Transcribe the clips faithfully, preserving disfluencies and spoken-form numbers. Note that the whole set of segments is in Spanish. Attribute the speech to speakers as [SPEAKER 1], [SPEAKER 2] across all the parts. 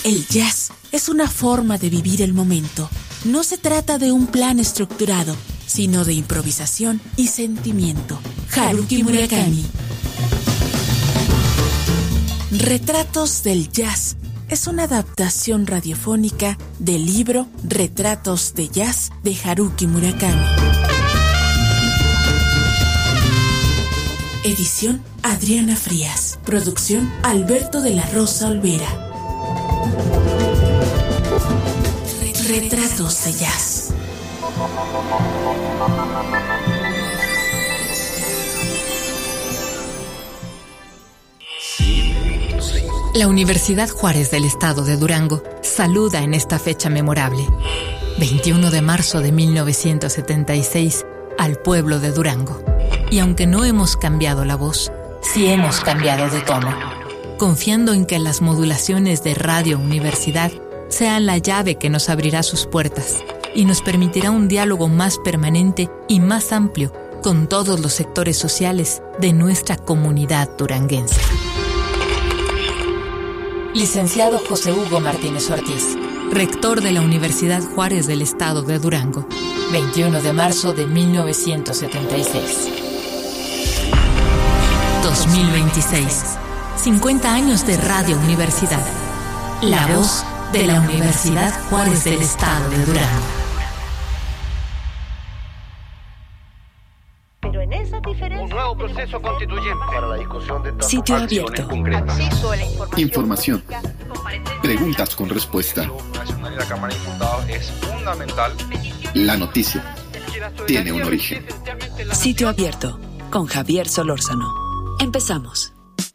[SPEAKER 1] El jazz es una forma de vivir el momento. No se trata de un plan estructurado, sino de improvisación y sentimiento. Haruki Murakami. Retratos del Jazz es una adaptación radiofónica del libro Retratos de Jazz de Haruki Murakami. Edición Adriana Frías. Producción Alberto de la Rosa Olvera. Retratos de Jazz.
[SPEAKER 2] La Universidad Juárez del Estado de Durango saluda en esta fecha memorable, veintiuno de marzo de mil novecientos setenta y seis, al pueblo de Durango. Y aunque no hemos cambiado la voz, sí hemos cambiado de tono, confiando en que las modulaciones de Radio Universidad sean la llave que nos abrirá sus puertas y nos permitirá un diálogo más permanente y más amplio con todos los sectores sociales de nuestra comunidad duranguense. Licenciado José Hugo Martínez Ortiz, rector de la Universidad Juárez del Estado de Durango, veintiuno de marzo de mil novecientos setenta y seis. dos mil veintiséis. cincuenta años de Radio Universidad. La voz de la Universidad Juárez del Estado de Durango.
[SPEAKER 3] Pero en esa diferencia...
[SPEAKER 4] Un nuevo proceso constituyente para la discusión de tantas
[SPEAKER 5] Sitio
[SPEAKER 4] acciones
[SPEAKER 5] abierto.
[SPEAKER 4] concretas.
[SPEAKER 3] Acceso a la información.
[SPEAKER 5] Información. Preguntas con respuesta.
[SPEAKER 6] Nacional de la Cámara de Diputados es fundamental.
[SPEAKER 5] La noticia tiene un origen.
[SPEAKER 7] Sitio abierto con Javier Solórzano. Empezamos.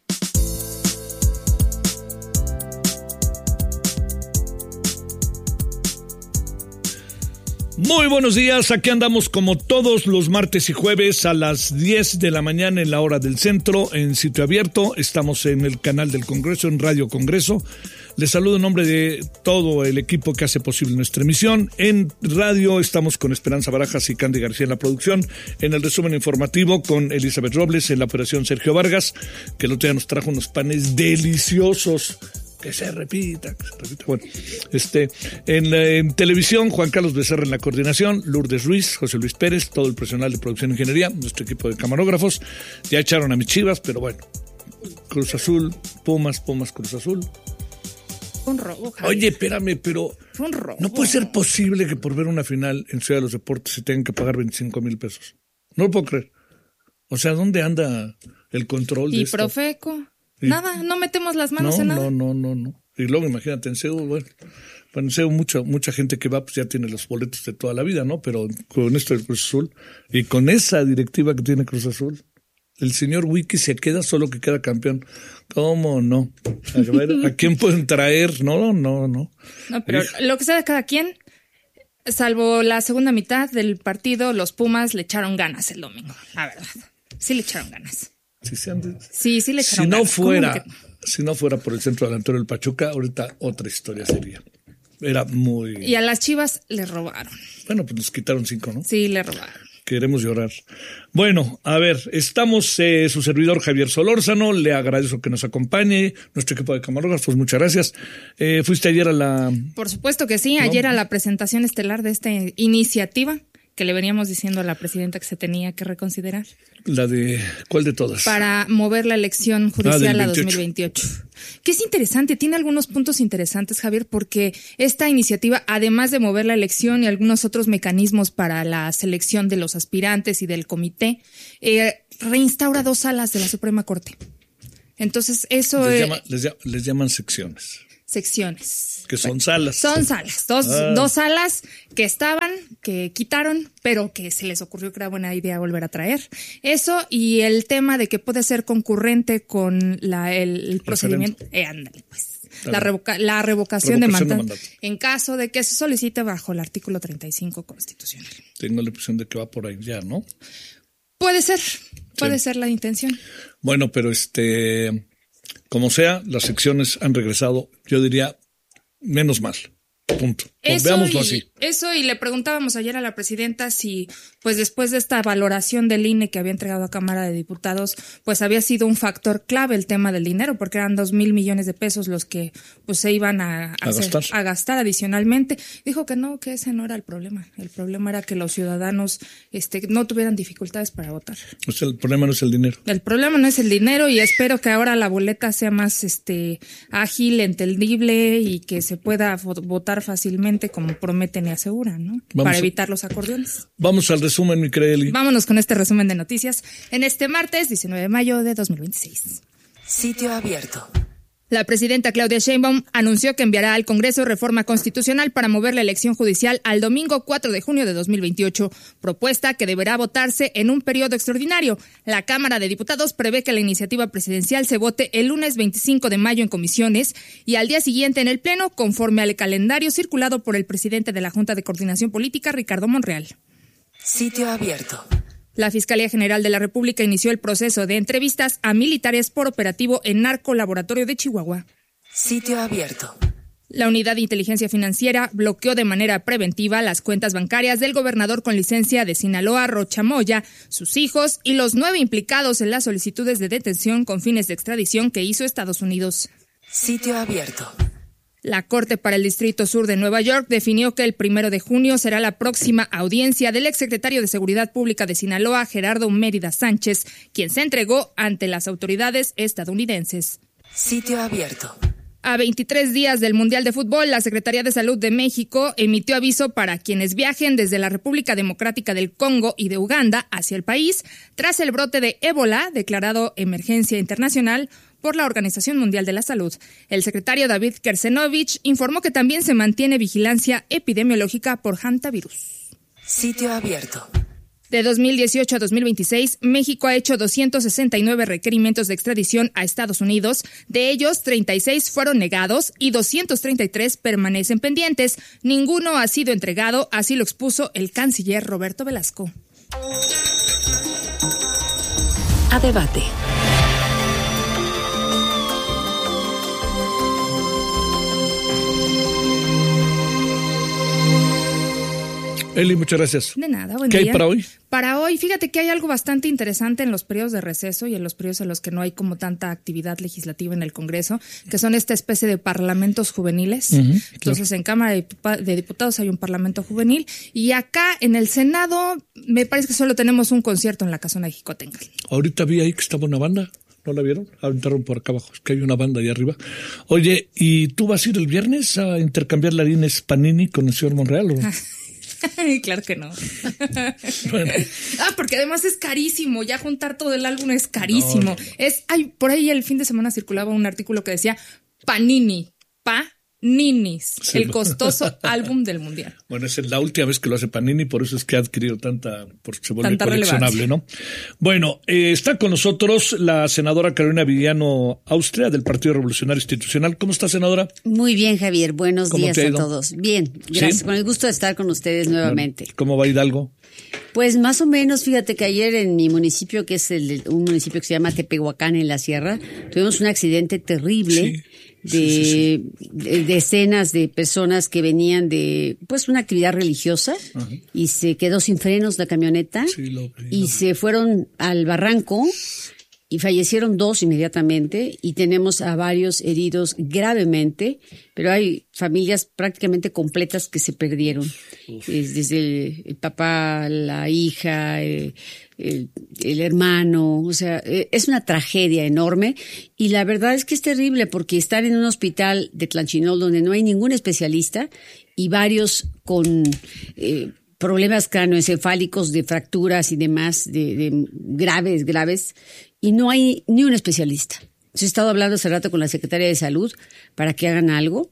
[SPEAKER 8] Muy buenos días, aquí andamos como todos los martes y jueves a las diez de la mañana en la hora del centro, en Sitio Abierto. Estamos en el canal del Congreso, en Radio Congreso. Les saludo en nombre de todo el equipo que hace posible nuestra emisión. En radio estamos con Esperanza Barajas y Candy García en la producción. En el resumen informativo con Elizabeth Robles, en la operación Sergio Vargas, que el otro día nos trajo unos panes deliciosos. Que se repita, que se repita. Bueno, este, en, en televisión, Juan Carlos Becerra en la coordinación, Lourdes Ruiz, José Luis Pérez, todo el personal de producción e ingeniería, nuestro equipo de camarógrafos. Ya echaron a mis Chivas, pero bueno, Cruz Azul, Pumas, Pumas, Cruz Azul.
[SPEAKER 9] Un robo, Javier.
[SPEAKER 8] Oye, espérame, pero
[SPEAKER 9] Fue un robo.
[SPEAKER 8] no puede ser posible que por ver una final en Ciudad de los Deportes se tengan que pagar veinticinco mil pesos. No lo puedo creer. O sea, ¿dónde anda el control de
[SPEAKER 9] Y
[SPEAKER 8] esto?
[SPEAKER 9] Profeco.
[SPEAKER 8] Y-
[SPEAKER 9] Nada, no metemos las manos
[SPEAKER 8] no,
[SPEAKER 9] en nada.
[SPEAKER 8] No, no, no, no. Y luego imagínate, en Seúl, bueno, bueno, en Seúl mucha, mucha gente que va pues ya tiene los boletos de toda la vida, ¿no? Pero con esto del Cruz Azul y con esa directiva que tiene Cruz Azul, el señor Wiki se queda solo que queda campeón. ¿Cómo no? A ver, ¿a quién pueden traer? No, no, no.
[SPEAKER 9] No, pero
[SPEAKER 8] Hijo.
[SPEAKER 9] lo que sea de cada quien, salvo la segunda mitad del partido, los Pumas le echaron ganas el domingo, la verdad. Sí le echaron ganas.
[SPEAKER 8] Si, se han de-
[SPEAKER 9] Sí, sí le echaron
[SPEAKER 8] si no
[SPEAKER 9] ganas. ¿Cómo
[SPEAKER 8] fuera,
[SPEAKER 9] que no?
[SPEAKER 8] si no fuera por el centro delantero del Pachuca, ahorita otra historia sería. Era muy...
[SPEAKER 9] Y a las Chivas le robaron.
[SPEAKER 8] Bueno, pues nos quitaron cinco, ¿no?
[SPEAKER 9] Sí, le robaron.
[SPEAKER 8] Queremos llorar. Bueno, a ver, estamos, eh, su servidor Javier Solórzano, le agradezco que nos acompañe, nuestro equipo de camarógrafos, muchas gracias. Eh, ¿Fuiste ayer a la...?
[SPEAKER 9] Por supuesto que sí. Ayer a la presentación estelar de esta iniciativa que le veníamos diciendo a la presidenta que se tenía que reconsiderar
[SPEAKER 8] La de... ¿Cuál de todas?
[SPEAKER 9] para mover la elección judicial
[SPEAKER 8] Ah,
[SPEAKER 9] a
[SPEAKER 8] del
[SPEAKER 9] dos mil veintiocho. Que es interesante, tiene algunos puntos interesantes, Javier, porque esta iniciativa, además de mover la elección y algunos otros mecanismos para la selección de los aspirantes y del comité, eh, reinstaura dos salas de la Suprema Corte. Entonces, eso
[SPEAKER 8] Les,
[SPEAKER 9] es...
[SPEAKER 8] llama- les, llama- les llaman secciones,
[SPEAKER 9] secciones.
[SPEAKER 8] que son salas.
[SPEAKER 9] Son salas, dos,
[SPEAKER 8] Ah.
[SPEAKER 9] dos salas que estaban, que quitaron, pero que se les ocurrió que era buena idea volver a traer. Eso y el tema de que puede ser concurrente con la, el, el procedimiento. Eh, ándale, pues. La, revoca, la revocación,
[SPEAKER 8] Revocación
[SPEAKER 9] de,
[SPEAKER 8] de
[SPEAKER 9] mandato,
[SPEAKER 8] mandato.
[SPEAKER 9] en caso de que se solicite bajo el artículo treinta y cinco constitucional.
[SPEAKER 8] Tengo la impresión de que va por ahí ya, ¿no?
[SPEAKER 9] Puede ser, puede
[SPEAKER 8] Sí.
[SPEAKER 9] ser la intención.
[SPEAKER 8] Bueno, pero este... Como sea, las secciones han regresado, yo diría, menos mal. Punto.
[SPEAKER 9] Eso
[SPEAKER 8] veámoslo
[SPEAKER 9] y,
[SPEAKER 8] así.
[SPEAKER 9] Eso y le preguntábamos ayer a la presidenta si, pues después de esta valoración del I N E que había entregado a Cámara de Diputados, pues había sido un factor clave el tema del dinero, porque eran dos mil millones de pesos los que pues se iban a, a,
[SPEAKER 8] a,
[SPEAKER 9] hacer,
[SPEAKER 8] gastar.
[SPEAKER 9] a gastar adicionalmente. Dijo que no, que ese no era el problema. El problema era que los ciudadanos este, no tuvieran dificultades para votar.
[SPEAKER 8] O sea, el problema no es el dinero.
[SPEAKER 9] El problema no es el dinero y espero que ahora la boleta sea más este ágil, entendible y que se pueda votar fácilmente como prometen y aseguran, ¿no?
[SPEAKER 8] Vamos
[SPEAKER 9] Para
[SPEAKER 8] a,
[SPEAKER 9] evitar los acordeones.
[SPEAKER 8] Vamos al resumen, mi querida Eli.
[SPEAKER 9] Vámonos con este resumen de noticias en este martes diecinueve de mayo de dos mil veintiséis.
[SPEAKER 7] Sitio abierto.
[SPEAKER 9] La presidenta Claudia Sheinbaum anunció que enviará al Congreso reforma constitucional para mover la elección judicial al domingo cuatro de junio de dos mil veintiocho, propuesta que deberá votarse en un periodo extraordinario. La Cámara de Diputados prevé que la iniciativa presidencial se vote el lunes veinticinco de mayo en comisiones y al día siguiente en el Pleno, conforme al calendario circulado por el presidente de la Junta de Coordinación Política, Ricardo Monreal.
[SPEAKER 7] Sitio abierto.
[SPEAKER 9] La Fiscalía General de la República inició el proceso de entrevistas a militares por operativo en Narcolaboratorio de Chihuahua.
[SPEAKER 7] Sitio abierto.
[SPEAKER 9] La Unidad de Inteligencia Financiera bloqueó de manera preventiva las cuentas bancarias del gobernador con licencia de Sinaloa, Rocha Moya, sus hijos y los nueve implicados en las solicitudes de detención con fines de extradición que hizo Estados Unidos.
[SPEAKER 7] Sitio abierto.
[SPEAKER 9] La Corte para el Distrito Sur de Nueva York definió que el primero de junio será la próxima audiencia del exsecretario de Seguridad Pública de Sinaloa, Gerardo Mérida Sánchez, quien se entregó ante las autoridades estadounidenses.
[SPEAKER 7] Sitio abierto.
[SPEAKER 9] A veintitrés días del Mundial de Fútbol, la Secretaría de Salud de México emitió aviso para quienes viajen desde la República Democrática del Congo y de Uganda hacia el país, tras el brote de ébola declarado emergencia internacional por la Organización Mundial de la Salud. El secretario David Kersenovich informó que también se mantiene vigilancia epidemiológica por hantavirus.
[SPEAKER 7] Sitio abierto.
[SPEAKER 9] De dos mil dieciocho a dos mil veintiséis, México ha hecho doscientos sesenta y nueve requerimientos de extradición a Estados Unidos. De ellos, treinta y seis fueron negados y doscientos treinta y tres permanecen pendientes. Ninguno ha sido entregado, así lo expuso el canciller Roberto Velasco.
[SPEAKER 7] A debate.
[SPEAKER 8] Eli, muchas gracias.
[SPEAKER 9] De nada, buen
[SPEAKER 8] ¿Qué
[SPEAKER 9] día.
[SPEAKER 8] hay para hoy?
[SPEAKER 9] Para hoy, fíjate que hay algo bastante interesante en los periodos de receso y en los periodos en los que no hay como tanta actividad legislativa en el Congreso, que son esta especie de parlamentos juveniles. Uh-huh, Entonces, claro. En Cámara de Diputados hay un parlamento juvenil y acá en el Senado me parece que solo tenemos un concierto en la Casona de Jicotencal.
[SPEAKER 8] Ahorita vi ahí que estaba una banda. ¿No la vieron? Aventaron por acá abajo. Es que hay una banda ahí arriba. Oye, ¿y tú vas a ir el viernes a intercambiar la harines Panini con el señor Monreal o no?
[SPEAKER 9] Claro que no. Bueno. Ah, porque además es carísimo. Ya juntar todo el álbum es carísimo. No. Es, ay, por ahí el fin de semana circulaba un artículo que decía Panini, pa. Ninis, sí, el costoso álbum del mundial.
[SPEAKER 8] Bueno, es la última vez que lo hace Panini, por eso es que ha adquirido tanta, porque se vuelve tanta coleccionable, relevancia. ¿No? Bueno, eh, está con nosotros la senadora Carolina Villano Austria del Partido Revolucionario Institucional. ¿Cómo está, senadora?
[SPEAKER 10] Muy bien, Javier. Buenos días a todos. Bien, gracias. ¿Sí? Con el gusto de estar con ustedes nuevamente.
[SPEAKER 8] ¿Cómo va Hidalgo?
[SPEAKER 10] Pues más o menos, fíjate que ayer en mi municipio, que es el, un municipio que se llama Tepehuacán en la Sierra, tuvimos un accidente terrible. Sí. De, sí, sí, sí. de decenas de personas que venían de pues una actividad religiosa. Ajá. Y se quedó sin frenos la camioneta. Sí, lo, y lo. Se fueron al barranco y fallecieron dos inmediatamente y tenemos a varios heridos gravemente, pero hay familias prácticamente completas que se perdieron. Es desde el, el papá, la hija, el, el, el hermano, o sea, es una tragedia enorme y la verdad es que es terrible porque están en un hospital de Tlanchinol donde no hay ningún especialista y varios con eh, problemas cranoencefálicos de fracturas y demás, de, de graves, graves, y no hay ni un especialista. He estado hablando hace rato con la Secretaría de Salud para que hagan algo,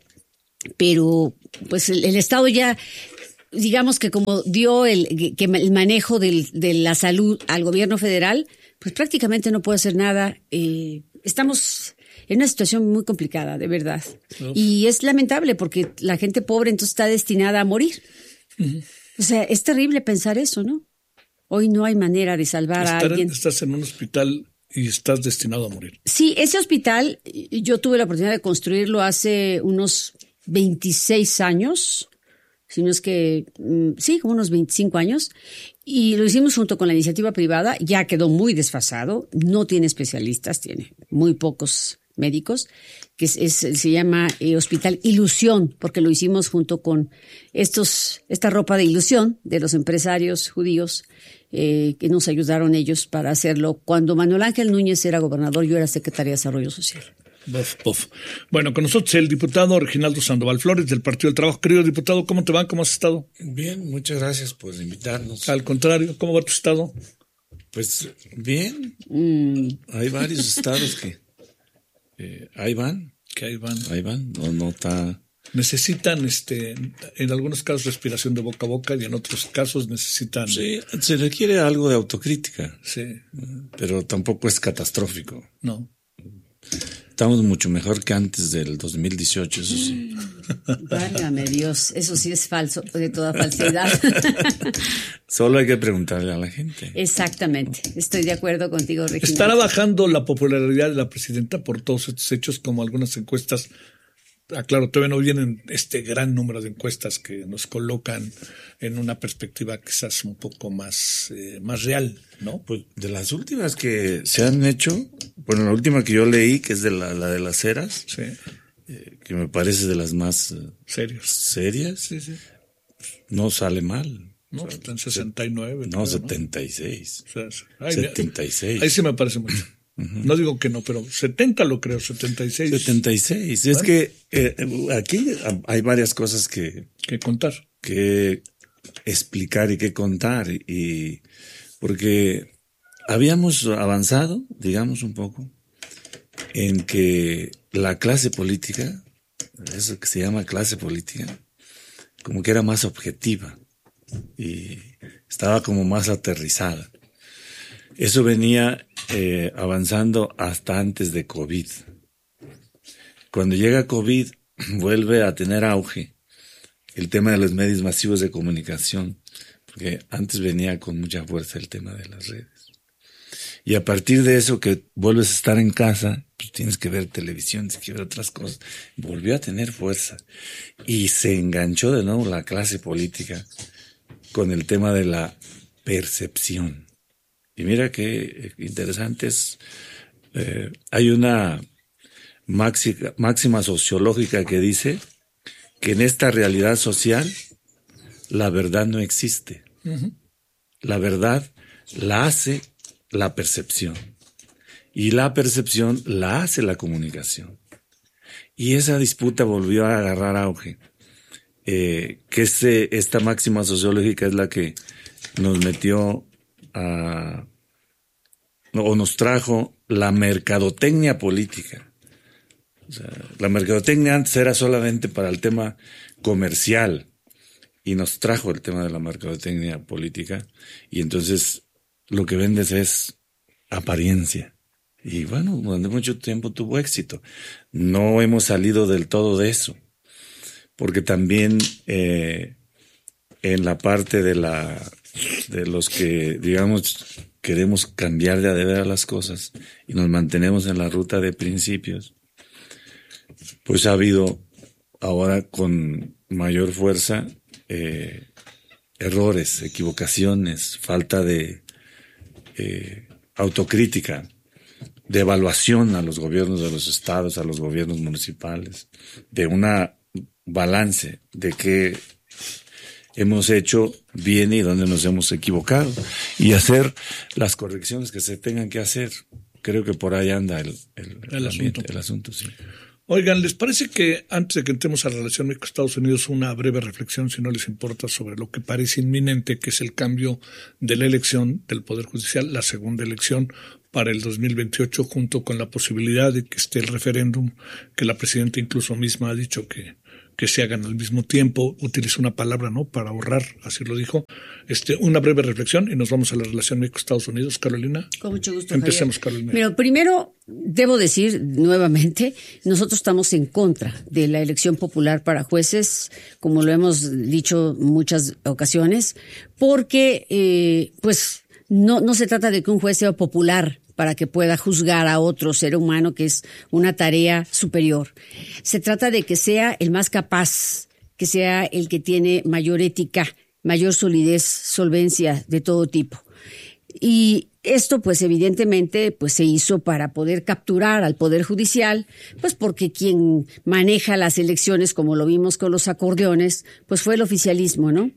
[SPEAKER 10] pero pues el, el Estado ya, digamos que como dio el, que el manejo del, de la salud al gobierno federal, pues prácticamente no puede hacer nada. Eh, estamos en una situación muy complicada, de verdad. Uf. Y es lamentable porque la gente pobre entonces está destinada a morir. Uh-huh. O sea, es terrible pensar eso, ¿no? Hoy no hay manera de salvar
[SPEAKER 8] Estar,
[SPEAKER 10] a alguien.
[SPEAKER 8] Estás en un hospital y estás destinado a morir.
[SPEAKER 10] Sí, ese hospital yo tuve la oportunidad de construirlo hace unos veintiséis años sino es que, sí, como unos veinticinco años, y lo hicimos junto con la iniciativa privada, ya quedó muy desfasado, no tiene especialistas, tiene muy pocos médicos, que es, es, se llama eh, Hospital Ilusión, porque lo hicimos junto con estos, esta ropa de ilusión de los empresarios judíos, eh, que nos ayudaron ellos para hacerlo. Cuando Manuel Ángel Núñez era gobernador, yo era secretaria de Desarrollo Social.
[SPEAKER 8] Buf, buf. Bueno, con nosotros el diputado Reginaldo Sandoval Flores del Partido del Trabajo. Querido diputado, ¿cómo te va? ¿Cómo has estado?
[SPEAKER 11] Bien, muchas gracias por invitarnos.
[SPEAKER 8] Al contrario, ¿cómo va tu estado?
[SPEAKER 11] Pues bien,
[SPEAKER 10] mm.
[SPEAKER 11] hay varios estados que eh, ahí van.
[SPEAKER 8] Que ahí van.
[SPEAKER 11] Ahí van, no, no está...
[SPEAKER 8] Necesitan, este, en algunos casos respiración de boca a boca y en otros casos necesitan...
[SPEAKER 11] Sí, se requiere algo de autocrítica.
[SPEAKER 8] Sí.
[SPEAKER 11] Pero tampoco es catastrófico.
[SPEAKER 8] No.
[SPEAKER 11] Estamos mucho mejor que antes del dos mil dieciocho, eso sí.
[SPEAKER 10] Válgame Dios, eso sí es falso, de toda falsedad.
[SPEAKER 11] Solo hay que preguntarle a la gente.
[SPEAKER 10] Exactamente, estoy de acuerdo contigo, Regina.
[SPEAKER 8] ¿Estará bajando la popularidad de la presidenta por todos estos hechos, como algunas encuestas? Ah, claro, todavía no vienen este gran número de encuestas que nos colocan en una perspectiva quizás un poco más, eh, más real, ¿no?
[SPEAKER 11] Pues de las últimas que se han hecho, bueno, la última que yo leí, que es de la, la de las Heras,
[SPEAKER 8] sí.
[SPEAKER 11] eh, que me parece de las más eh,
[SPEAKER 8] serios.
[SPEAKER 11] serias,
[SPEAKER 8] sí, sí.
[SPEAKER 11] no sale mal.
[SPEAKER 8] No, o sea, está en sesenta y nueve.
[SPEAKER 11] No,
[SPEAKER 8] creo,
[SPEAKER 11] setenta y seis.
[SPEAKER 8] ¿no? O sea, ay,
[SPEAKER 11] setenta y seis.
[SPEAKER 8] Ahí sí me parece mucho. Uh-huh. No digo que no, pero setenta lo creo, setenta y seis.
[SPEAKER 11] setenta y seis. Es que eh, aquí hay varias cosas que...
[SPEAKER 8] Que contar.
[SPEAKER 11] Que explicar y que contar. Y porque habíamos avanzado, digamos un poco, en que la clase política, eso que se llama clase política, como que era más objetiva y estaba como más aterrizada. Eso venía eh, avanzando hasta antes de COVID. Cuando llega COVID, vuelve a tener auge el tema de los medios masivos de comunicación, porque antes venía con mucha fuerza el tema de las redes. Y a partir de eso, que vuelves a estar en casa, pues tienes que ver televisión, tienes que ver otras cosas, volvió a tener fuerza. Y se enganchó de nuevo la clase política con el tema de la percepción. Y mira qué interesante es, eh, hay una máxima, máxima sociológica que dice que en esta realidad social la verdad no existe. Uh-huh. La verdad la hace la percepción y la percepción la hace la comunicación. Y esa disputa volvió a agarrar auge, eh, que este, esta máxima sociológica es la que nos metió a, o nos trajo la mercadotecnia política. O sea, la mercadotecnia antes era solamente para el tema comercial y nos trajo el tema de la mercadotecnia política y entonces lo que vendes es apariencia. Y bueno, durante mucho tiempo tuvo éxito. No hemos salido del todo de eso, porque también eh, en la parte de la de los que, digamos, queremos cambiar de a de veras las cosas y nos mantenemos en la ruta de principios, pues ha habido ahora con mayor fuerza eh, errores, equivocaciones, falta de eh, autocrítica, de evaluación a los gobiernos de los estados, a los gobiernos municipales, de una balance de qué hemos hecho bien y dónde nos hemos equivocado y hacer las correcciones que se tengan que hacer. Creo que por ahí anda el, el,
[SPEAKER 8] el,
[SPEAKER 11] el
[SPEAKER 8] asunto.
[SPEAKER 11] El asunto, sí.
[SPEAKER 8] Oigan, ¿les parece que antes de que entremos a la relación México-Estados Unidos, una breve reflexión, si no les importa, sobre lo que parece inminente, que es el cambio de la elección del Poder Judicial, la segunda elección para el dos mil veintiocho, junto con la posibilidad de que esté el referéndum, que la presidenta incluso misma ha dicho que, que se hagan al mismo tiempo, utiliza una palabra, ¿no?, para ahorrar, así lo dijo. Este, una breve reflexión y nos vamos a la relación México-Estados Unidos. Carolina.
[SPEAKER 10] Con mucho gusto,
[SPEAKER 8] Empecemos,
[SPEAKER 10] Javier.
[SPEAKER 8] Carolina.
[SPEAKER 10] Pero primero, debo decir nuevamente, nosotros estamos en contra de la elección popular para jueces, como lo hemos dicho muchas ocasiones, porque, eh, pues, no, no se trata de que un juez sea popular para que pueda juzgar a otro ser humano, que es una tarea superior. Se trata de que sea el más capaz, que sea el que tiene mayor ética, mayor solidez, solvencia de todo tipo. Y esto, pues, evidentemente, pues, se hizo para poder capturar al Poder Judicial, pues, porque quien maneja las elecciones, como lo vimos con los acordeones, pues, fue el oficialismo, ¿no?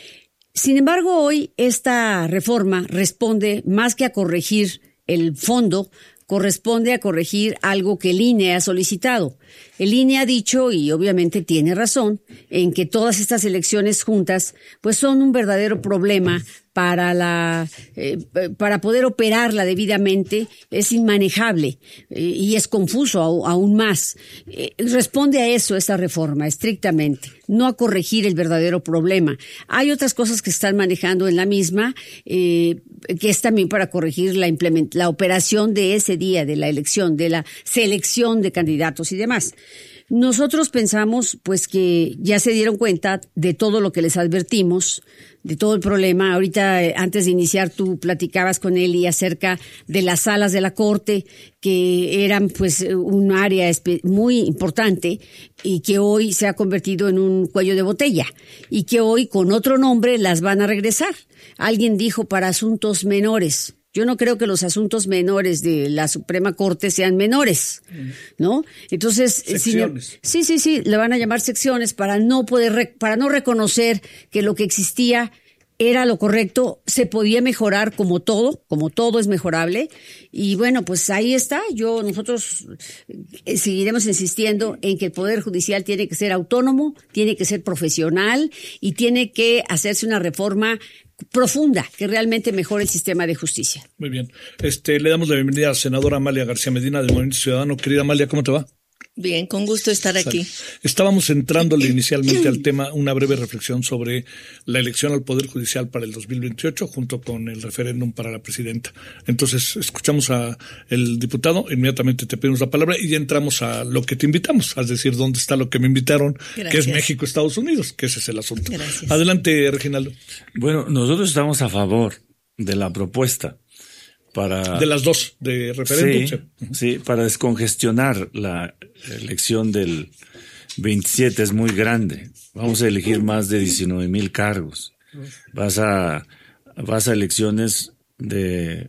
[SPEAKER 10] Sin embargo, hoy esta reforma responde más que a corregir el fondo, corresponde a corregir algo que el I N E ha solicitado. El I N E ha dicho, y obviamente tiene razón, en que todas estas elecciones juntas pues son un verdadero problema para la eh, para poder operarla debidamente. Es inmanejable eh, y es confuso au, aún más. Eh, responde a eso esta reforma, estrictamente, no a corregir el verdadero problema. Hay otras cosas que están manejando en la misma, eh, que es también para corregir la implement- la operación de ese día, de la elección, de la selección de candidatos y demás. Nosotros pensamos, pues, que ya se dieron cuenta de todo lo que les advertimos, de todo el problema. Ahorita, eh, antes de iniciar, tú platicabas con Eli acerca de las salas de la Corte, que eran, pues, un área espe- muy importante y que hoy se ha convertido en un cuello de botella y que hoy, con otro nombre, las van a regresar. Alguien dijo para asuntos menores. Yo no creo que los asuntos menores de la Suprema Corte sean menores, ¿no? Entonces,
[SPEAKER 8] secciones.
[SPEAKER 10] sí, sí, sí, le van a llamar secciones para no poder, para no reconocer que lo que existía era lo correcto, se podía mejorar como todo, como todo es mejorable. Y bueno, pues ahí está. Yo, nosotros seguiremos insistiendo en que el Poder Judicial tiene que ser autónomo, tiene que ser profesional y tiene que hacerse una reforma profunda que realmente mejore el sistema de justicia.
[SPEAKER 8] Muy bien. Este, le damos la bienvenida a la senadora Amalia García Medina del Movimiento Ciudadano. Querida Amalia, ¿cómo te va?
[SPEAKER 12] Bien, con gusto estar aquí.
[SPEAKER 8] Estábamos entrándole inicialmente al tema, una breve reflexión sobre la elección al Poder Judicial para el dos mil veintiocho junto con el referéndum para la presidenta. Entonces, escuchamos a el diputado, inmediatamente te pedimos la palabra y ya entramos a lo que te invitamos, es decir, dónde está lo que me invitaron, Gracias. Que es México, Estados Unidos, que ese es el asunto.
[SPEAKER 12] Gracias.
[SPEAKER 8] Adelante, Reginaldo.
[SPEAKER 11] Bueno, nosotros estamos a favor de la propuesta. Para,
[SPEAKER 8] de las dos, de referéndum.
[SPEAKER 11] Sí, sí, para descongestionar la elección del veintisiete es muy grande. Vamos a elegir más de diecinueve mil cargos. Vas a, vas a elecciones de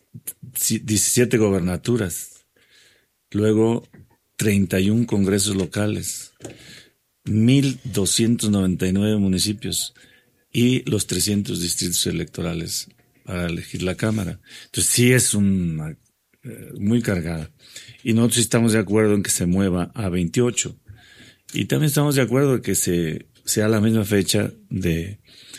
[SPEAKER 11] diecisiete gobernaturas, luego treinta y uno congresos locales, mil doscientos noventa y nueve municipios y los trescientos distritos electorales para elegir la Cámara. Entonces sí es una eh, muy cargada. Y nosotros estamos de acuerdo en que se mueva a veintiocho. Y también estamos de acuerdo en que se sea la misma fecha de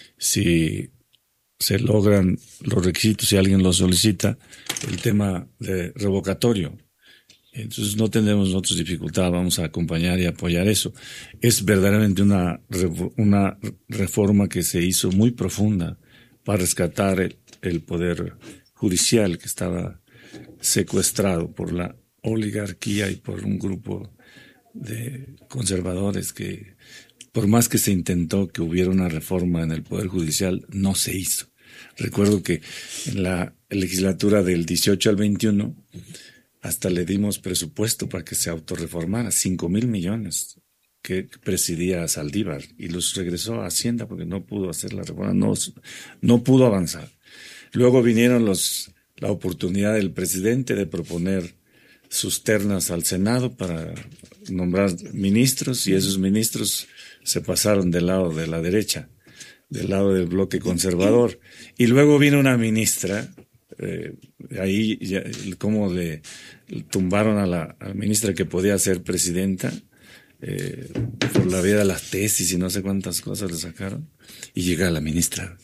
[SPEAKER 11] si se logran los requisitos, si alguien lo solicita, el tema de revocatorio. Entonces no tendremos nosotros dificultad, vamos a acompañar y apoyar eso. Es verdaderamente una, una reforma que se hizo muy profunda para rescatar el, el poder judicial que estaba secuestrado por la oligarquía y por un grupo de conservadores que, por más que se intentó que hubiera una reforma en el poder judicial, no se hizo. Recuerdo que en la legislatura del dieciocho al veintiuno hasta le dimos presupuesto para que se autorreformara, cinco mil millones que presidía Saldívar, y los regresó a Hacienda porque no pudo hacer la reforma, no, no pudo avanzar. Luego vinieron los, la oportunidad del presidente de proponer sus ternas al Senado para nombrar ministros, y esos ministros se pasaron del lado de la derecha, del lado del bloque conservador. Y luego vino una ministra, eh, ahí ya, como le tumbaron a la, a la ministra que podía ser presidenta, Eh, por la vía de las tesis y no sé cuántas cosas le sacaron, y llega la ministra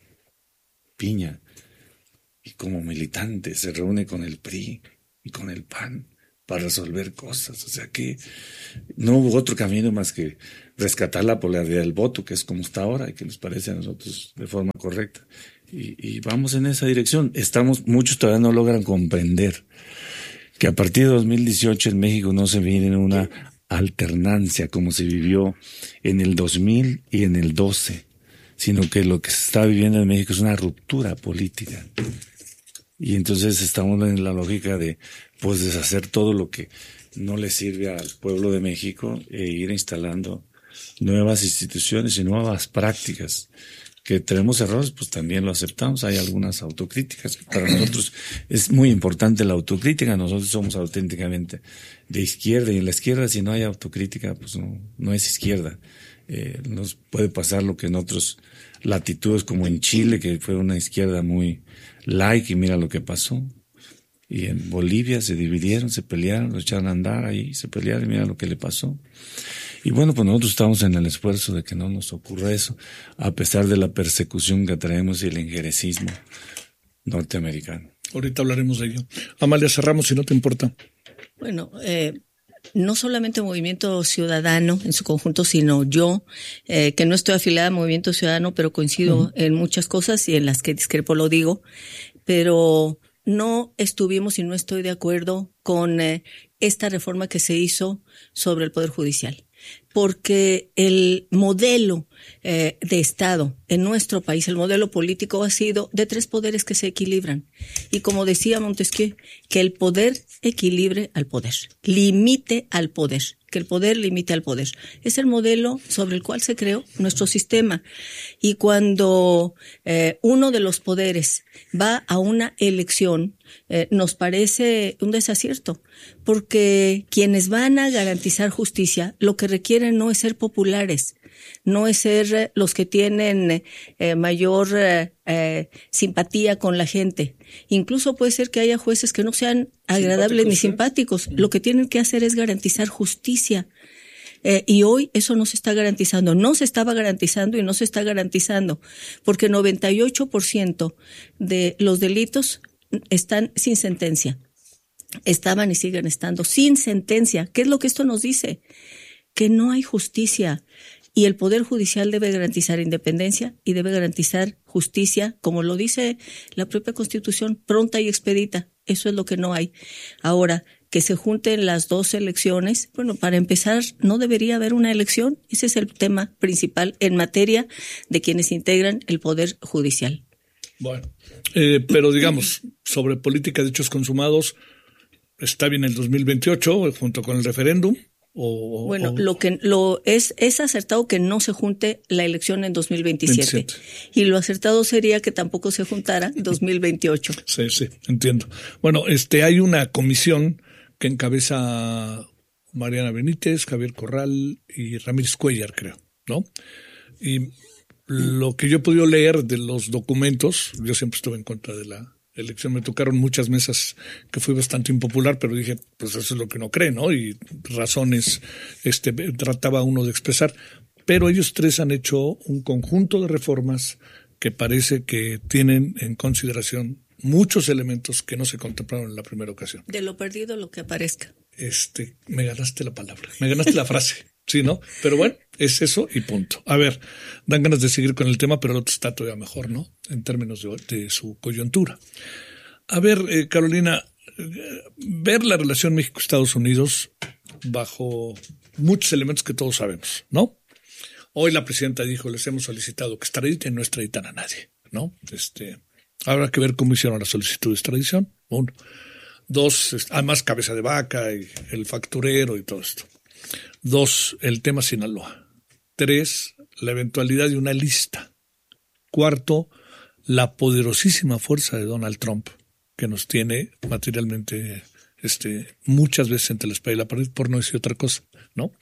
[SPEAKER 11] Piña y como militante se reúne con el P R I y con el P A N para resolver cosas. O sea que no hubo otro camino más que rescatar la polaridad del voto, que es como está ahora y que nos parece a nosotros de forma correcta, y, y vamos en esa dirección. Estamos, muchos todavía no logran comprender que a partir de dos mil dieciocho en México no se viene una alternancia como se vivió en el dos mil y en el doce, sino que lo que se está viviendo en México es una ruptura política. Y entonces estamos en la lógica de pues deshacer todo lo que no le sirve al pueblo de México e ir instalando nuevas instituciones y nuevas prácticas. Que tenemos errores, pues también lo aceptamos. Hay algunas autocríticas. Para nosotros es muy importante la autocrítica. Nosotros somos auténticamente de izquierda, y en la izquierda, si no hay autocrítica, pues no, no es izquierda. Eh, nos puede pasar lo que en otras latitudes, como en Chile, que fue una izquierda muy laica, y mira lo que pasó. Y en Bolivia se dividieron, se pelearon, lo echaron a andar ahí, se pelearon, y mira lo que le pasó. Y bueno, pues nosotros estamos en el esfuerzo de que no nos ocurra eso, a pesar de la persecución que traemos y el enjerecismo norteamericano.
[SPEAKER 8] Ahorita hablaremos de ello. Amalia, cerramos si no te importa.
[SPEAKER 12] Bueno, eh, no solamente Movimiento Ciudadano en su conjunto, sino yo, eh, que no estoy afiliada a Movimiento Ciudadano, pero coincido uh-huh. en muchas cosas y en las que discrepo lo digo, pero no estuvimos y no estoy de acuerdo con eh, esta reforma que se hizo sobre el Poder Judicial. Porque el modelo eh, de Estado en nuestro país, el modelo político ha sido de tres poderes que se equilibran. Y como decía Montesquieu, que el poder equilibre al poder, limite al poder, que el poder limite al poder. Es el modelo sobre el cual se creó nuestro sistema. Y cuando eh, uno de los poderes va a una elección, eh, nos parece un desacierto, porque quienes van a garantizar justicia, lo que requieren no es ser populares, no es ser los que tienen eh, mayor eh, eh, simpatía con la gente. Incluso puede ser que haya jueces que no sean agradables ni simpáticos. ¿Eh? Lo que tienen que hacer es garantizar justicia. Eh, y hoy eso no se está garantizando. No se estaba garantizando y no se está garantizando porque noventa y ocho por ciento de los delitos están sin sentencia. Estaban y siguen estando sin sentencia. ¿Qué es lo que esto nos dice? Que no hay justicia. Y el Poder Judicial debe garantizar independencia y debe garantizar justicia, como lo dice la propia Constitución, pronta y expedita. Eso es lo que no hay. Ahora, que se junten las dos elecciones, bueno, para empezar, no debería haber una elección. Ese es el tema principal en materia de quienes integran el Poder Judicial.
[SPEAKER 8] Bueno, eh, pero digamos, sobre política de hechos consumados, está bien el dos mil veintiocho, junto con el referéndum. O,
[SPEAKER 12] bueno,
[SPEAKER 8] o,
[SPEAKER 12] lo que lo es es acertado que no se junte la elección en dos mil veintisiete. veintisiete. Y lo acertado sería que tampoco se juntara en dos mil veintiocho.
[SPEAKER 8] Sí, sí, entiendo. Bueno, este hay una comisión que encabeza Mariana Benítez, Javier Corral y Ramírez Cuellar, creo, ¿no? Y lo que yo he podido leer de los documentos, yo siempre estuve en contra de la elección, me tocaron muchas mesas que fui bastante impopular, pero dije, pues eso es lo que no cree, ¿no? Y razones este trataba uno de expresar. Pero ellos tres han hecho un conjunto de reformas que parece que tienen en consideración muchos elementos que no se contemplaron en la primera ocasión.
[SPEAKER 12] De lo perdido lo que aparezca.
[SPEAKER 8] Este, me ganaste la palabra, me ganaste la frase. Sí, ¿no? Pero bueno, es eso y punto. A ver, dan ganas de seguir con el tema, pero el otro está todavía mejor, ¿no? En términos de, de su coyuntura. A ver, eh, Carolina, eh, ver la relación México-Estados Unidos bajo muchos elementos que todos sabemos, ¿no? Hoy la presidenta dijo, les hemos solicitado que extraditen, no extraditan a nadie, ¿no? Este, habrá que ver cómo hicieron la solicitud de extradición, uno. Dos, además cabeza de vaca y el facturero y todo esto. Dos, el tema Sinaloa. Tres, la eventualidad de una lista. Cuarto, la poderosísima fuerza de Donald Trump, que nos tiene materialmente este, muchas veces entre la espada y la pared, por no decir otra cosa, ¿no?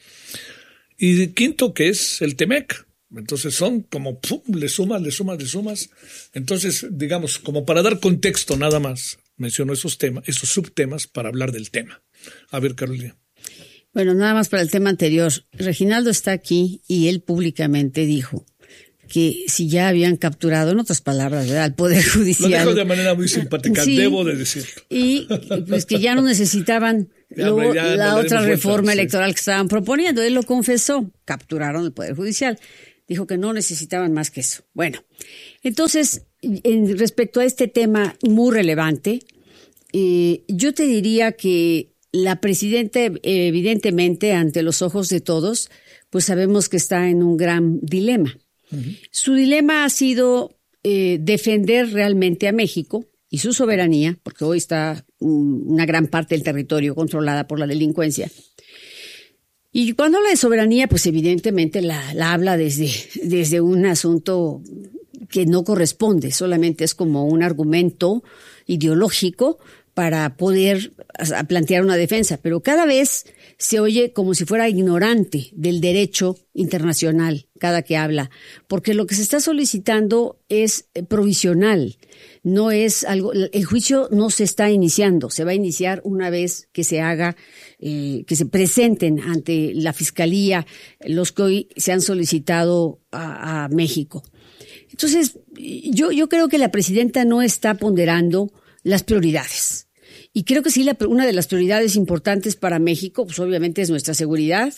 [SPEAKER 8] Y quinto, que es el Temec. Entonces son como, pum, le sumas, le sumas, le sumas. Entonces, digamos, como para dar contexto nada más, menciono esos temas, esos subtemas para hablar del tema. A ver, Carolina.
[SPEAKER 10] Bueno, nada más para el tema anterior. Reginaldo está aquí y él públicamente dijo que si ya habían capturado, en otras palabras, ¿verdad?, al Poder Judicial.
[SPEAKER 8] Lo dijo de manera muy simpática, sí, debo de decirlo.
[SPEAKER 10] Y pues que ya no necesitaban ya, luego, ya la otra reforma vuelta, electoral sí. que estaban proponiendo. Él lo confesó, capturaron el Poder Judicial. Dijo que no necesitaban más que eso. Bueno, entonces, en, respecto a este tema muy relevante, eh, yo te diría que la presidenta, evidentemente, ante los ojos de todos, pues sabemos que está en un gran dilema. Uh-huh. Su dilema ha sido eh, defender realmente a México y su soberanía, porque hoy está um, una gran parte del territorio controlada por la delincuencia, Y cuando habla de soberanía, pues evidentemente la, la habla desde, desde un asunto que no corresponde, solamente es como un argumento ideológico para poder plantear una defensa, pero cada vez se oye como si fuera ignorante del derecho internacional cada que habla, porque lo que se está solicitando es provisional, no es algo, el juicio no se está iniciando, se va a iniciar una vez que se haga, eh, que se presenten ante la Fiscalía los que hoy se han solicitado a, a México. Entonces, yo, yo creo que la presidenta no está ponderando las prioridades. Y creo que sí, la, una de las prioridades importantes para México, pues obviamente es nuestra seguridad.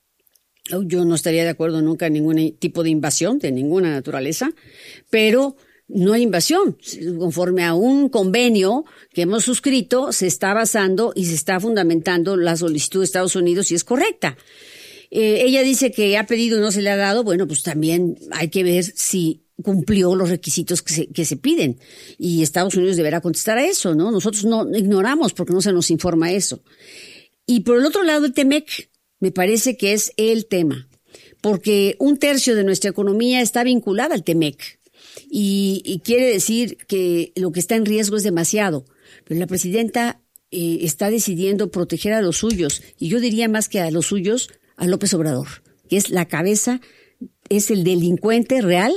[SPEAKER 10] Yo no estaría de acuerdo nunca en ningún tipo de invasión de ninguna naturaleza, pero no hay invasión. Conforme a un convenio que hemos suscrito, se está basando y se está fundamentando la solicitud de Estados Unidos y es correcta. Eh, ella dice que ha pedido y no se le ha dado. Bueno, pues también hay que ver si cumplió los requisitos que se, que se piden. Y Estados Unidos deberá contestar a eso, ¿no? Nosotros no ignoramos porque no se nos informa eso. Y por el otro lado, el Temec me parece que es el tema, porque un tercio de nuestra economía está vinculada al Temec. Y, y quiere decir que lo que está en riesgo es demasiado. Pero la presidenta eh, está decidiendo proteger a los suyos. Y yo diría más que a los suyos, a López Obrador, que es la cabeza, es el delincuente real,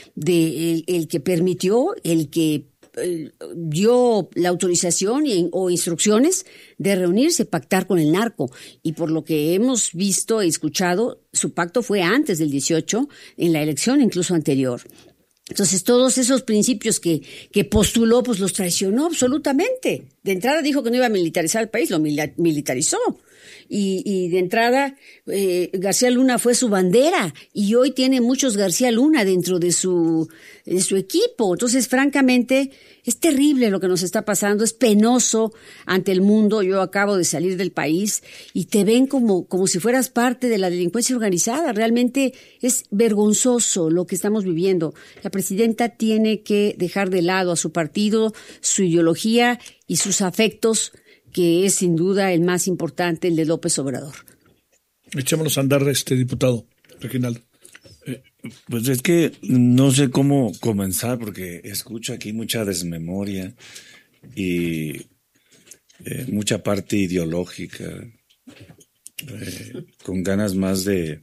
[SPEAKER 10] de el, el que permitió, el que eh, dio la autorización y, o instrucciones de reunirse, pactar con el narco. Y por lo que hemos visto y escuchado, su pacto fue antes del dieciocho, en la elección incluso anterior. Entonces, todos esos principios que, que postuló, pues los traicionó absolutamente. De entrada dijo que no iba a militarizar el país, lo mila- militarizó. Y, y de entrada, eh, García Luna fue su bandera y hoy tiene muchos García Luna dentro de su, de su equipo. Entonces, francamente, es terrible lo que nos está pasando, es penoso ante el mundo. Yo acabo de salir del país y te ven como, como si fueras parte de la delincuencia organizada. Realmente es vergonzoso lo que estamos viviendo. La presidenta tiene que dejar de lado a su partido, su ideología y sus afectos, que es sin duda el más importante, el de López Obrador.
[SPEAKER 8] Echémonos a andar, este diputado Reginaldo.
[SPEAKER 11] Eh, pues es que no sé cómo comenzar porque escucho aquí mucha desmemoria y eh, mucha parte ideológica, eh, con ganas más de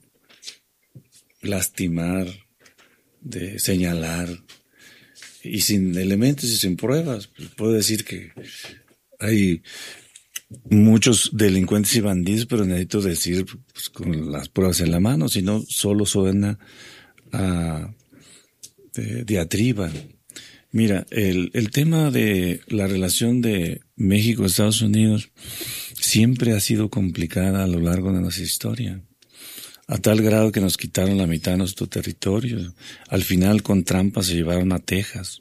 [SPEAKER 11] lastimar, de señalar y sin elementos y sin pruebas. Pues puedo decir que hay muchos delincuentes y bandidos, pero necesito decir pues, con las pruebas en la mano, si no solo suena a de, diatriba. Mira, el, el tema de la relación de México-Estados Unidos siempre ha sido complicada a lo largo de nuestra historia, a tal grado que nos quitaron la mitad de nuestro territorio. Al final, con trampas, se llevaron a Texas.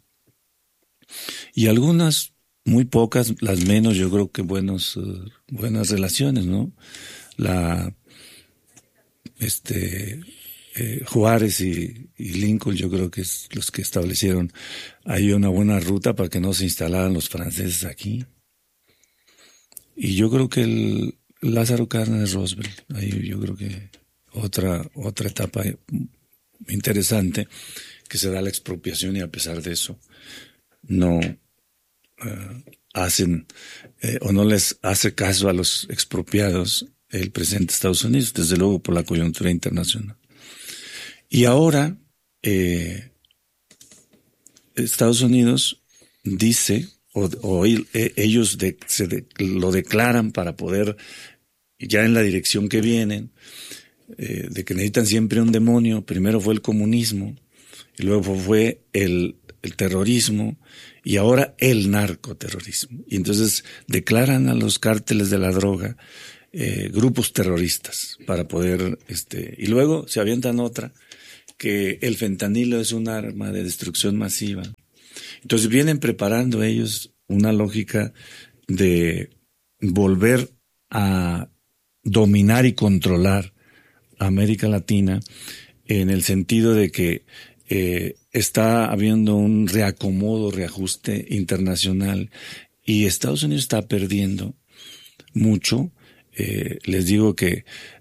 [SPEAKER 11] Y algunas muy pocas, las menos, yo creo que buenos, uh, buenas relaciones, ¿no? La, este, eh, Juárez y, y Lincoln, yo creo que es los que establecieron ahí una buena ruta para que no se instalaran los franceses aquí. Y yo creo que el Lázaro Cárdenas Roosevelt, ahí yo creo que otra, otra etapa interesante, que se da la expropiación y a pesar de eso, no, Uh, hacen eh, o no les hace caso a los expropiados el presidente de Estados Unidos, desde luego por la coyuntura internacional. Y ahora eh, Estados Unidos dice, o, o eh, ellos de, se de, lo declaran para poder, ya en la dirección que vienen, eh, de que necesitan siempre un demonio. Primero fue el comunismo, y luego fue el, el terrorismo, y ahora el narcoterrorismo. Y entonces declaran a los cárteles de la droga eh, grupos terroristas para poder, este, y luego se avientan otra, que el fentanilo es un arma de destrucción masiva. Entonces vienen preparando ellos una lógica de volver a dominar y controlar a América Latina, en el sentido de que Eh, está habiendo un reacomodo, reajuste internacional y Estados Unidos está perdiendo mucho. Eh, les digo que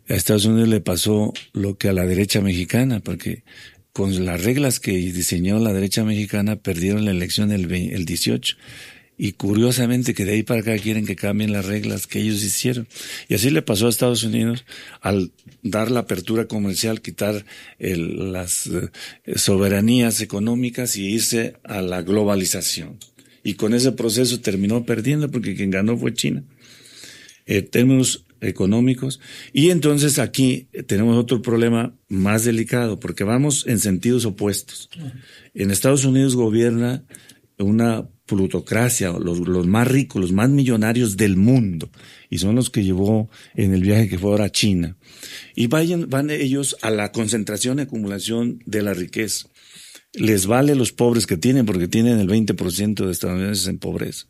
[SPEAKER 11] a Estados Unidos le pasó lo que a la derecha mexicana, porque con las reglas que diseñó la derecha mexicana perdieron la elección el, el dieciocho. Y curiosamente que de ahí para acá quieren que cambien las reglas que ellos hicieron. Y así le pasó a Estados Unidos al dar la apertura comercial, quitar el, las eh, soberanías económicas y irse a la globalización. Y con ese proceso terminó perdiendo porque quien ganó fue China. En términos económicos. Y entonces aquí tenemos otro problema más delicado porque vamos en sentidos opuestos. En Estados Unidos gobierna una plutocracia, los, los más ricos, los más millonarios del mundo, y son los que llevó en el viaje que fue ahora a China. Y vayan, van ellos a la concentración y acumulación de la riqueza. Les vale los pobres que tienen, porque tienen el veinte por ciento de estadounidenses en pobreza.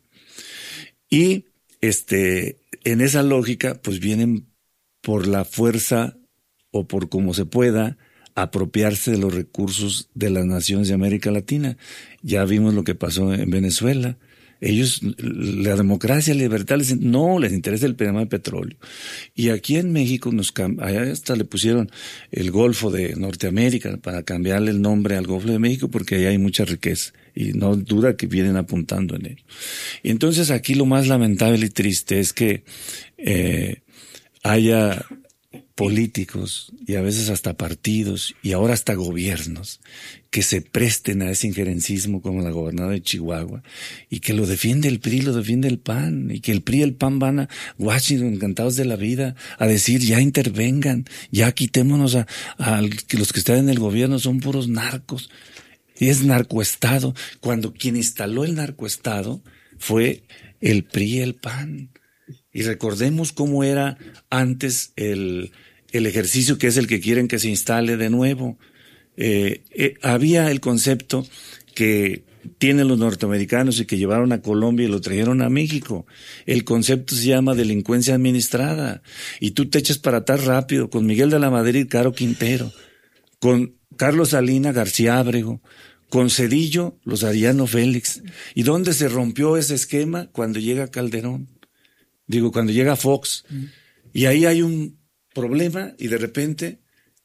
[SPEAKER 11] Y este, en esa lógica, pues vienen por la fuerza o por como se pueda apropiarse de los recursos de las naciones de América Latina. Ya vimos lo que pasó en Venezuela. Ellos, la democracia, la libertad, les, no les interesa el tema de petróleo. Y aquí en México, nos allá hasta le pusieron el Golfo de Norteamérica para cambiarle el nombre al Golfo de México porque allá hay mucha riqueza y no duda que vienen apuntando en ello. Y entonces aquí lo más lamentable y triste es que eh, haya políticos y a veces hasta partidos y ahora hasta gobiernos que se presten a ese injerencismo como la gobernadora de Chihuahua y que lo defiende el P R I, lo defiende el P A N y que el P R I y el P A N van a Washington encantados de la vida a decir ya intervengan, ya quitémonos a, a que los que están en el gobierno son puros narcos y es narcoestado cuando quien instaló el narcoestado fue el P R I y el P A N. Y recordemos cómo era antes el, el ejercicio que es el que quieren que se instale de nuevo. Eh, eh, había el concepto que tienen los norteamericanos y que llevaron a Colombia y lo trajeron a México. El concepto se llama delincuencia administrada. Y tú te echas para atrás rápido con Miguel de la Madrid, Caro Quintero, con Carlos Salinas, García Ábrego, con Cedillo, los Arellano Félix. ¿Y dónde se rompió ese esquema? Cuando llega Calderón. Digo, cuando llega Fox, mm. y ahí hay un problema, y de repente,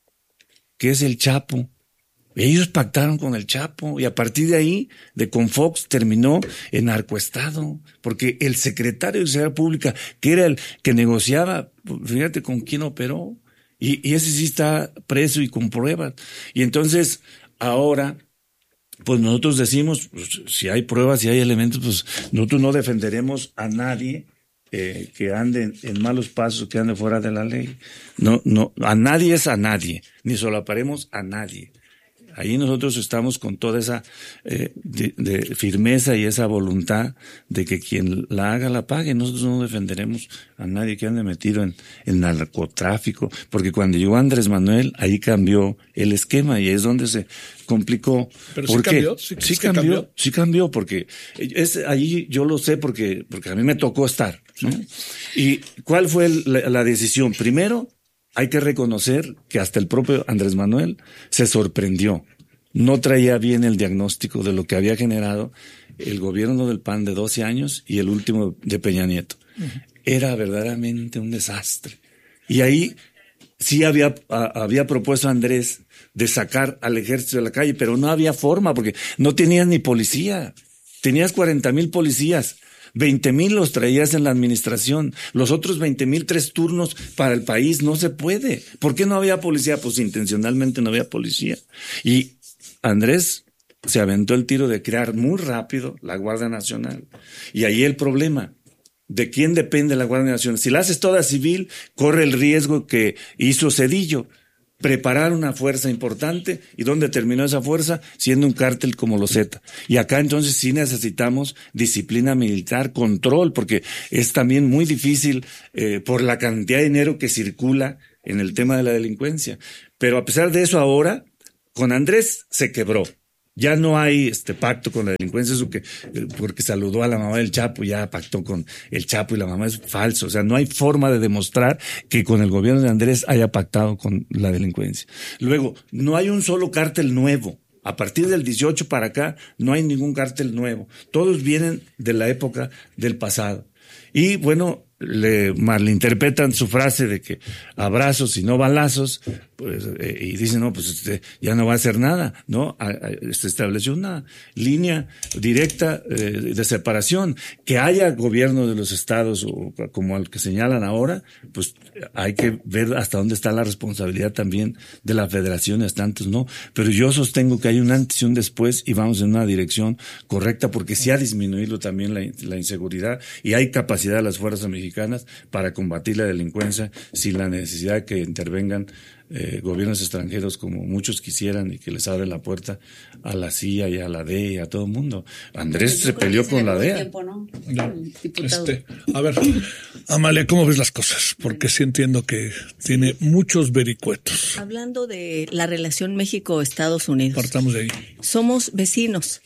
[SPEAKER 11] ¿qué es el Chapo? Ellos pactaron con el Chapo, y a partir de ahí, de con Fox, terminó en narcoestado, porque el secretario de Seguridad Pública, que era el que negociaba, fíjate con quién operó, y, y ese sí está preso y con pruebas. Y entonces, ahora, pues nosotros decimos, pues, si hay pruebas, si hay elementos, pues nosotros no defenderemos a nadie Eh, que anden en malos pasos, que ande fuera de la ley. No, no, a nadie es a nadie, ni solaparemos a nadie. Ahí nosotros estamos con toda esa eh, de, de firmeza y esa voluntad de que quien la haga la pague. Nosotros no defenderemos a nadie que ande metido en el narcotráfico, porque cuando llegó Andrés Manuel, ahí cambió el esquema y es donde se complicó.
[SPEAKER 8] Pero sí cambió, sí,
[SPEAKER 11] sí
[SPEAKER 8] sí
[SPEAKER 11] cambió,
[SPEAKER 8] cambió,
[SPEAKER 11] sí cambió, porque es allí yo lo sé porque porque a mí me tocó estar, ¿no? ¿Y cuál fue el, la, la decisión? Primero, hay que reconocer que hasta el propio Andrés Manuel se sorprendió. No traía bien el diagnóstico de lo que había generado el gobierno del P A N de doce años y el último de Peña Nieto. Uh-huh. Era verdaderamente un desastre. Y ahí sí había, a, había propuesto a Andrés de sacar al ejército de la calle, pero no había forma porque no tenías ni policía. Tenías cuarenta mil policías. veinte mil los traías en la administración, los otros veinte mil tres turnos para el país, no se puede. ¿Por qué no había policía? Pues intencionalmente no había policía. Y Andrés se aventó el tiro de crear muy rápido la Guardia Nacional. Y ahí el problema, ¿de quién depende la Guardia Nacional? Si la haces toda civil, corre el riesgo que hizo Cedillo, preparar una fuerza importante. ¿Y dónde terminó esa fuerza? Siendo un cártel como los Zeta. Y acá entonces sí necesitamos disciplina militar, control, porque es también muy difícil eh, por la cantidad de dinero que circula en el tema de la delincuencia. Pero a pesar de eso ahora, con Andrés se quebró. Ya no hay este pacto con la delincuencia, eso que porque saludó a la mamá del Chapo, ya pactó con el Chapo y la mamá, es falso. O sea, no hay forma de demostrar que con el gobierno de Andrés haya pactado con la delincuencia. Luego, no hay un solo cártel nuevo. A partir del dieciocho para acá, no hay ningún cártel nuevo. Todos vienen de la época del pasado. Y bueno, le malinterpretan su frase de que abrazos y no balazos, pues, eh, y dicen, no, pues este, ya no va a hacer nada, ¿no? A, a, se estableció una línea directa eh, de separación. Que haya gobierno de los estados, o como el que señalan ahora, pues hay que ver hasta dónde está la responsabilidad también de la federación y hasta antes no. Pero yo sostengo que hay un antes y un después y vamos en una dirección correcta, porque sí ha disminuido también la, la inseguridad y hay capacidad de las fuerzas mexicanas para combatir la delincuencia sin la necesidad de que intervengan eh, gobiernos extranjeros como muchos quisieran y que les abre la puerta a la C I A y a la D E A y a todo el mundo. Andrés se peleó con la D E A.
[SPEAKER 10] Tiempo, ¿no?
[SPEAKER 8] Ya. Este, a ver, Amalia, ¿cómo ves las cosas? Porque sí entiendo que tiene muchos vericuetos.
[SPEAKER 12] Hablando de la relación México-Estados Unidos.
[SPEAKER 8] Partamos de ahí.
[SPEAKER 12] Somos vecinos.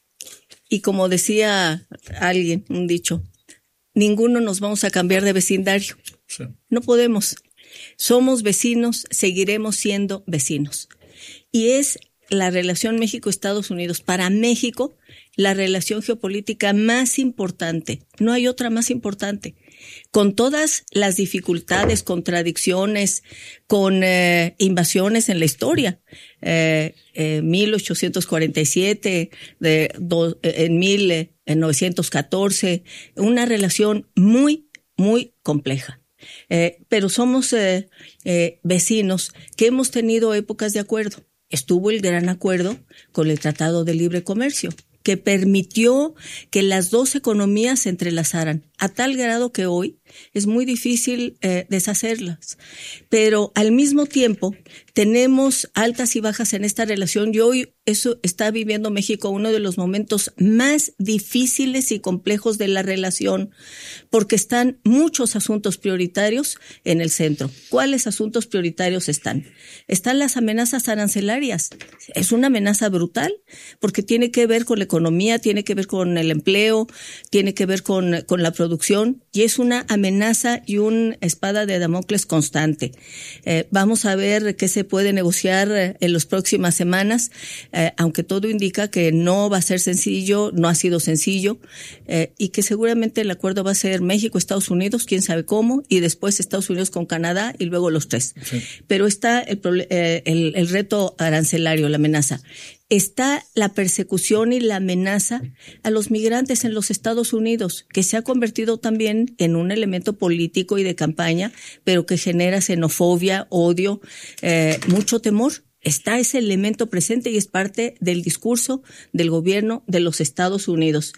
[SPEAKER 12] Y como decía alguien, un dicho, ninguno nos vamos a cambiar de vecindario. Sí. No podemos. Somos vecinos, seguiremos siendo vecinos. Y es la relación México-Estados Unidos, para México, la relación geopolítica más importante. No hay otra más importante. Con todas las dificultades, contradicciones, con eh, invasiones en la historia. Eh, eh, mil ochocientos cuarenta y siete, de, do, en mil novecientos catorce, una relación muy, muy compleja. Eh, pero somos eh, eh, vecinos que hemos tenido épocas de acuerdo. Estuvo el gran acuerdo con el Tratado de Libre Comercio, que permitió que las dos economías se entrelazaran, a tal grado que hoy es muy difícil eh, deshacerlas. Pero al mismo tiempo tenemos altas y bajas en esta relación y hoy eso está viviendo México uno de los momentos más difíciles y complejos de la relación, porque están muchos asuntos prioritarios en el centro. ¿Cuáles asuntos prioritarios están? Están las amenazas arancelarias. Es una amenaza brutal porque tiene que ver con la economía, tiene que ver con el empleo, tiene que ver con, con la producción y es una amenaza y una espada de Damocles constante. Eh, vamos a ver qué se puede negociar en las próximas semanas. Eh, aunque todo indica que no va a ser sencillo, no ha sido sencillo, eh, y que seguramente el acuerdo va a ser México, Estados Unidos, quién sabe cómo, y después Estados Unidos con Canadá y luego los tres. Sí. Pero está el, eh, el, el reto arancelario, la amenaza. Está la persecución y la amenaza a los migrantes en los Estados Unidos, que se ha convertido también en un elemento político y de campaña, pero que genera xenofobia, odio, eh, mucho temor. Está ese elemento presente y es parte del discurso del gobierno de los Estados Unidos.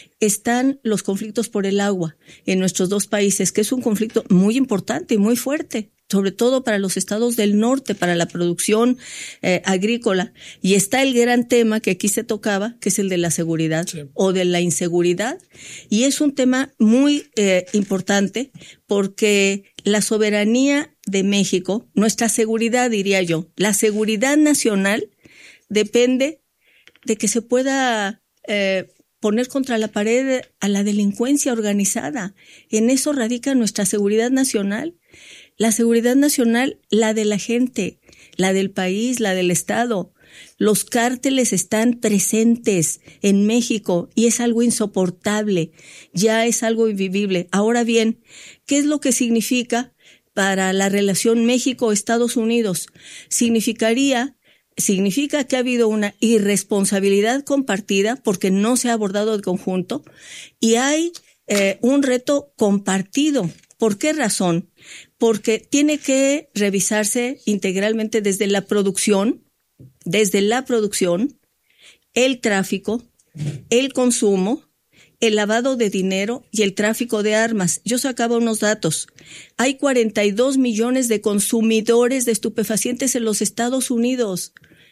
[SPEAKER 12] Están los conflictos por el agua en nuestros dos países, que es un conflicto muy importante y muy fuerte, sobre todo para los estados del norte, para la producción eh, agrícola. Y está el gran tema que aquí se tocaba, que es el de la seguridad, sí, o de la inseguridad. Y es un tema muy eh, importante porque la soberanía de México, nuestra seguridad, diría yo, la seguridad nacional depende de que se pueda eh, poner contra la pared a la delincuencia organizada. En eso radica nuestra seguridad nacional. La seguridad nacional, la de la gente, la del país, la del Estado. Los cárteles están presentes en México y es algo insoportable, ya es algo invivible. Ahora bien, ¿qué es lo que significa para la relación México-Estados Unidos? Significaría, significa que ha habido una irresponsabilidad compartida porque no se ha abordado de conjunto y hay eh, un reto compartido. ¿Por qué razón? Porque tiene que revisarse integralmente desde la producción, desde la producción, el tráfico, el consumo, el lavado de dinero y el tráfico de armas. Yo sacaba unos datos. Hay cuarenta y dos millones de consumidores de estupefacientes en los Estados Unidos.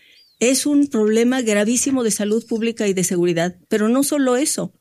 [SPEAKER 12] Es un problema gravísimo de salud pública y de seguridad. Pero no solo eso.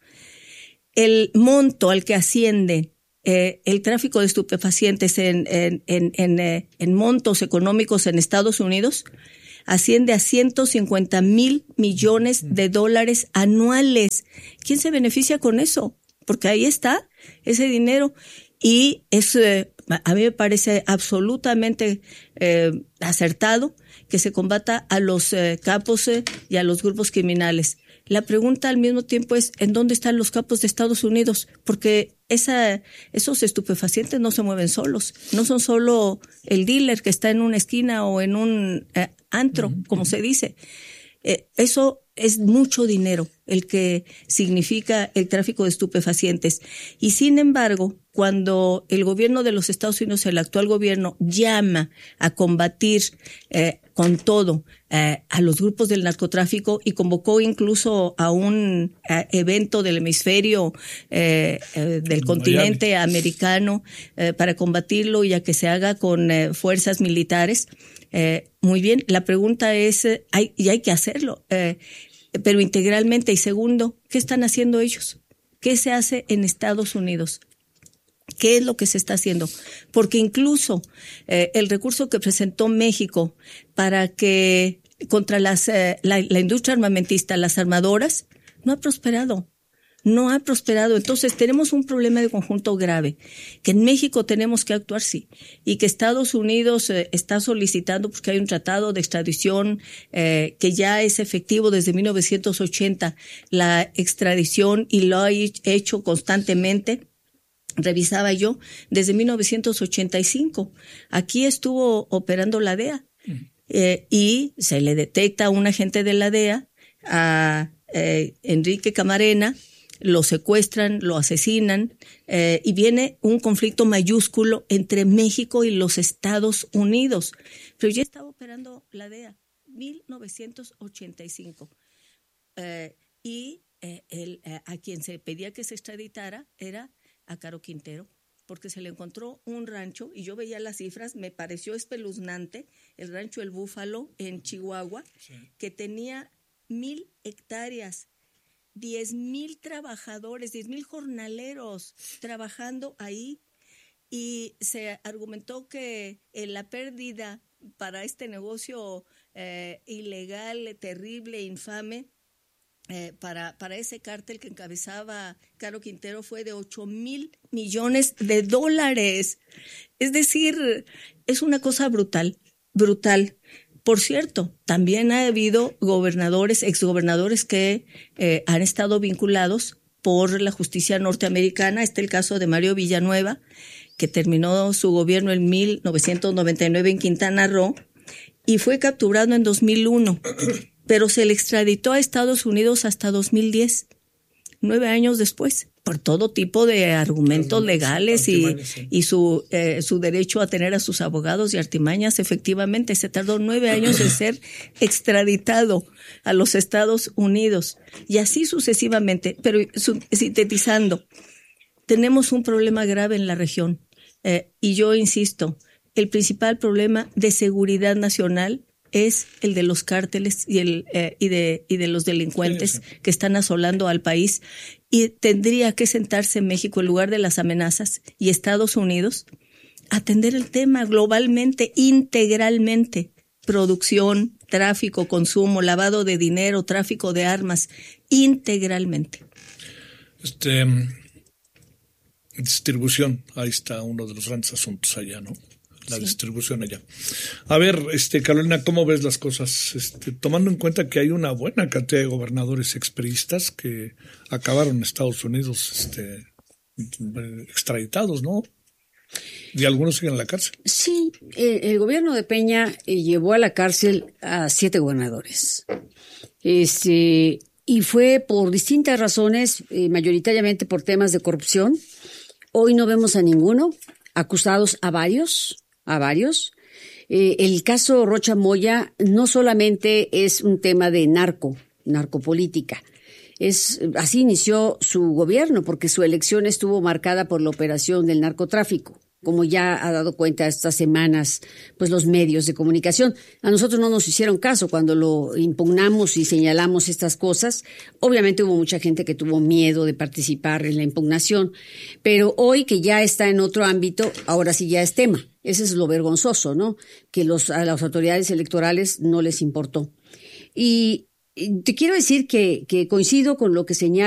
[SPEAKER 12] El monto al que asciende Eh, el tráfico de estupefacientes en, en, en, en, eh, en montos económicos en Estados Unidos asciende a ciento cincuenta mil millones de dólares anuales. ¿Quién se beneficia con eso? Porque ahí está ese dinero y es, eh, a mí me parece absolutamente eh, acertado que se combata a los eh, capos eh, y a los grupos criminales. La pregunta al mismo tiempo es, ¿en dónde están los capos de Estados Unidos? Porque esa, esos estupefacientes no se mueven solos. No son solo el dealer que está en una esquina o en un eh, antro, uh-huh. como se dice. Eh, eso es mucho dinero el que significa el tráfico de estupefacientes. Y sin embargo, cuando el gobierno de los Estados Unidos, el actual gobierno, llama a combatir eh, con todo eh, a los grupos del narcotráfico y convocó incluso a un a evento del hemisferio eh, eh, del continente Miami. americano eh, para combatirlo y a que se haga con eh, fuerzas militares, eh, muy bien, la pregunta es, eh, hay, y hay que hacerlo, eh, pero integralmente. Y segundo, ¿qué están haciendo ellos? ¿Qué se hace en Estados Unidos? ¿Qué es lo que se está haciendo? Porque incluso eh, el recurso que presentó México para que contra las eh, la, la industria armamentista, las armadoras, no ha prosperado. No ha prosperado. Entonces tenemos un problema de conjunto grave, que en México tenemos que actuar, sí, y que Estados Unidos eh, está solicitando, porque hay un tratado de extradición eh, que ya es efectivo desde mil novecientos ochenta, la extradición, y lo ha hecho constantemente. Revisaba yo desde mil novecientos ochenta y cinco. Aquí estuvo operando la D E A eh, y se le detecta a un agente de la D E A, a eh, Enrique Camarena, lo secuestran, lo asesinan eh, y viene un conflicto mayúsculo entre México y los Estados Unidos. Pero ya estaba operando la D E A, mil novecientos ochenta y cinco. Eh, y eh, el, eh, a quien se pedía que se extraditara era a Caro Quintero, porque se le encontró un rancho, y yo veía las cifras, me pareció espeluznante, el rancho El Búfalo en Chihuahua, sí, que tenía mil hectáreas, diez mil trabajadores, diez mil jornaleros trabajando ahí, y se argumentó que en la pérdida para este negocio eh, ilegal, terrible, infame, Eh, para, para ese cártel que encabezaba Caro Quintero fue de ocho mil millones de dólares. Es decir, es una cosa brutal, brutal. Por cierto, también ha habido gobernadores, exgobernadores que eh, han estado vinculados por la justicia norteamericana. Este es el caso de Mario Villanueva, que terminó su gobierno en mil novecientos noventa y nueve en Quintana Roo y fue capturado en dos mil uno. Pero se le extraditó a Estados Unidos hasta dos mil diez, nueve años después, por todo tipo de argumentos legales y, y su, eh, su derecho a tener a sus abogados y artimañas. Efectivamente, se tardó nueve años en ser extraditado a los Estados Unidos y así sucesivamente. Pero sintetizando, tenemos un problema grave en la región eh, y yo insisto, el principal problema de seguridad nacional es el de los cárteles y el eh, y de y de los delincuentes sí, sí. que están asolando al país, y tendría que sentarse México en lugar de las amenazas y Estados Unidos atender el tema globalmente, integralmente, producción, tráfico, consumo, lavado de dinero, tráfico de armas, integralmente.
[SPEAKER 8] Este distribución, ahí está uno de los grandes asuntos allá, ¿no? La sí. distribución allá. A ver, este Carolina, ¿cómo ves las cosas? Este, tomando en cuenta que hay una buena cantidad de gobernadores expriistas que acabaron en Estados Unidos este, extraditados, ¿no? Y algunos siguen en la cárcel.
[SPEAKER 10] Sí, el, el gobierno de Peña eh, llevó a la cárcel a siete gobernadores. Este, y fue por distintas razones, eh, mayoritariamente por temas de corrupción. Hoy no vemos a ninguno, acusados a varios. a varios. Eh, el caso Rocha Moya no solamente es un tema de narco, narcopolítica. Es, así inició su gobierno, porque su elección estuvo marcada por la operación del narcotráfico, como ya ha dado cuenta estas semanas, pues los medios de comunicación. A nosotros no nos hicieron caso cuando lo impugnamos y señalamos estas cosas. Obviamente hubo mucha gente que tuvo miedo de participar en la impugnación, pero hoy que ya está en otro ámbito, ahora sí ya es tema. Ese es lo vergonzoso, ¿no? Que los, a las autoridades electorales no les importó. Y te quiero decir que, que coincido con lo que señala